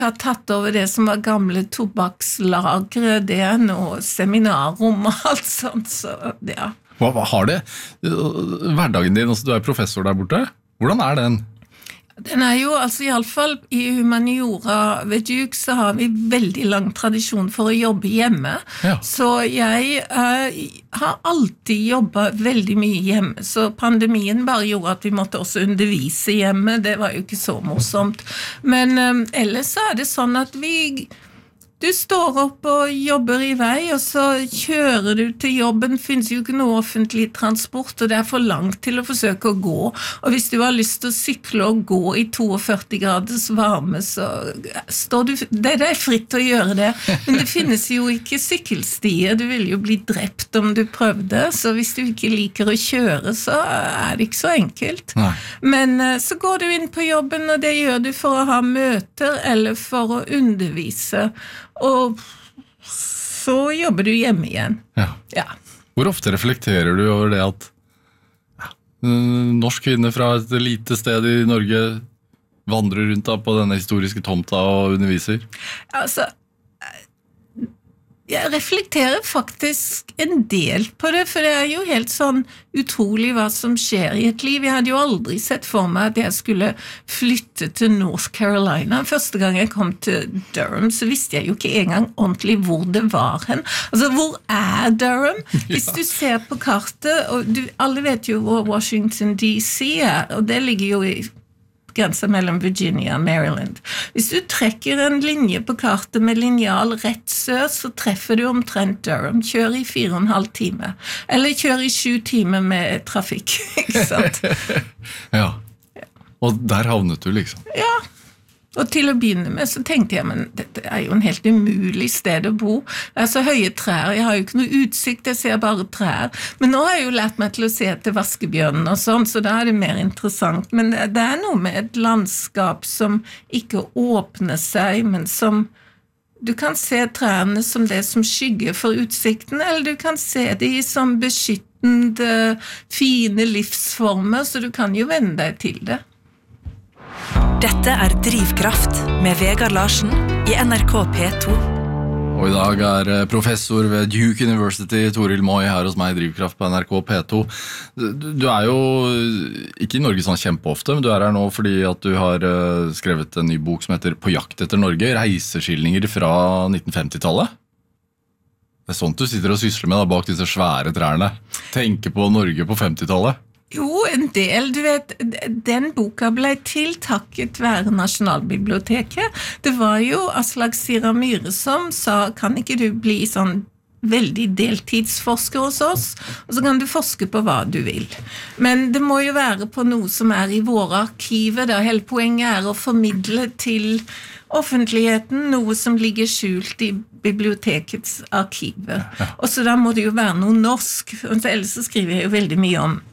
har tatt over det som var gamle tobakkslagre, det nå seminarrom og alt sånt, så ja. Hva har det? Hverdagen din, altså du professor der borte, hvordan den? Den jo, altså i alle fall i humaniora ved Duke så har vi veldig lang tradisjon for å jobbe hjemme, så jeg har alltid jobbet veldig mye hjemme, så pandemien bare gjorde at vi måtte også undervise hjemme, det var jo ikke så morsomt, men ellers så det sånn at du står opp og jobber i vei, og så kjører du til jobben, finnes jo ikke noe offentlig transport, og det for langt til å forsøke å gå, og hvis du har lyst til å sykle og gå i 42 graders varme, så står du, det fritt til å gjøre det, men det finnes jo ikke sykkelstier, du vil jo bli drept om du prøvde, så hvis du ikke liker å kjøre, så det ikke så enkelt. Nei. Men så går du inn på jobben, og det gjør du for å ha møter, eller for å undervise, og så jobber du hjemme igjen. Ja. Hvor ofte reflekterer du over det at norsk kvinne fra et lite sted i Norge vandrer rundt da på denne historiske tomta og underviser? Altså, jeg reflekterer faktisk en del på det, for det jo helt sånn utrolig hva som skjer i et liv. Jeg hadde jo aldri sett for meg at jeg skulle flytte til North Carolina. Første gang jeg kom til Durham, så visste jeg jo ikke engang ordentlig hvor det var hen. Altså, hvor Durham? Hvis du ser på kartet, og alle vet jo hvor Washington DC og det ligger jo i grensa mellom Virginia og Maryland. Hvis du trekker en linje på kartet med lineal rett sør, så treffer du omtrent Durham. Kjør i 4,5 timer. Eller kjør i 7 timer med trafikk, ikke sant? Ja. Og der havnet du liksom. Ja. Og til å begynne med så tenkte jeg, men dette jo en helt umulig sted å bo. Det så høye trær, jeg har jo ikke noe utsikt, jeg ser bare trær. Men nå har jeg jo lært meg til å se etter vaskebjørnen og sånn, så da det mer interessant. Men det noe med et landskap som ikke åpner seg, men som du kan se trærne som det som skygger for utsikten, eller du kan se de som beskyttende, fine livsformer, så du kan jo vende deg til det. Dette Drivkraft med Vegard Larsen i NRK P2. Og i dag professor ved Duke University, Toril Moi, her hos meg i Drivkraft på NRK P2. Du jo ikke i Norge sånn kjempeofte, men du her nå fordi at du har skrevet en ny bok som heter På jakt etter Norge, reiseskildringer fra 1950-tallet. Det sånt du sitter og sysler med da, bak disse svære trærne. Tenker på Norge på 50-tallet. Jo, en del. Du vet, den boka ble tiltakket være Nasjonalbiblioteket. Det var jo Aslak Sira Myhre som sa, kan ikke du bli sånn veldig deltidsforsker hos oss, og så kan du forske på hva du vil. Men det må jo være på noe som i våre arkiver, da hele poenget å formidle til offentligheten noe som ligger skjult i bibliotekets arkiver. Og så da må det jo være noe norsk. Ellers så skriver jeg jo veldig mye om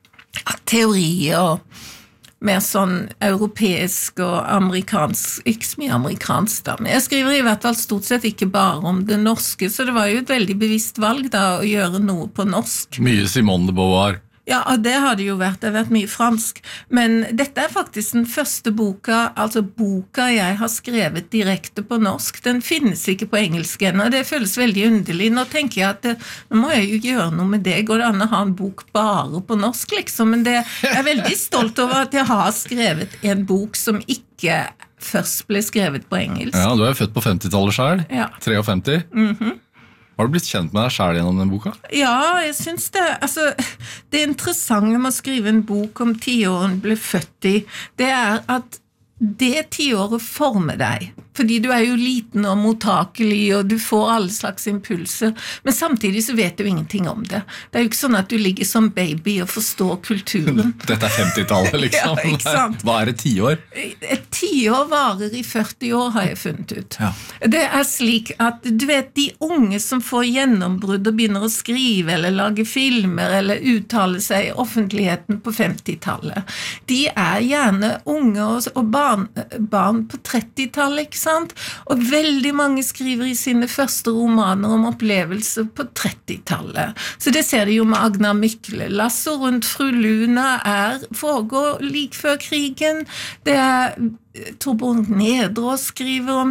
teorier mer sånn europeisk og amerikansk, ikke så mye amerikansk da, men jeg skriver i hvert fall stort sett ikke bare om det norske, så det var jo et veldig bevisst valg da å gjøre noe på norsk. Mye Simone de Beauvoir. Ja, det har det jo vært. Det har vært mye fransk. Men dette faktisk den første boka, altså boka jeg har skrevet direkte på norsk. Den finnes ikke på engelsk ennå, og det føles veldig underlig. Nå tenker jeg at nå må jeg jo gjøre noe med det. Går det an å ha en bok bare på norsk, liksom? Men jeg veldig stolt over at jeg har skrevet en bok som ikke først ble skrevet på engelsk. Ja, du jo født på 50-tallet selv. Ja. 53. Har du blitt kjent med deg selv gjennom den boka? Ja, jeg synes det. Altså, det interessante med å skrive en bok om 10-åren ble født i, det at det 10-året former deg. Fordi du jo liten og mottakelig, og du får alle slags impulser, men samtidig så vet du ingenting om det. Det jo ikke sånn at du ligger som baby og forstår kulturen. Dette 50-tallet, liksom. Ja, ikke sant? Hva et 10-år? Et 10-år varer i 40 år, har jeg funnet ut. Ja. Det slik at, du vet, de unge som får gjennombrudd og begynner å skrive, eller lage filmer, eller uttale seg i offentligheten på 50-tallet, de gjerne unge og barn på 30-tallet, ikke sant? sant? Og veldig mange skriver I sine første romaner om opplevelser på 30-tallet. Så det ser de jo med Agnar Mykle. Lasso rundt fru Luna foregår like før krigen. Det Torbjørn Nedreås skriver om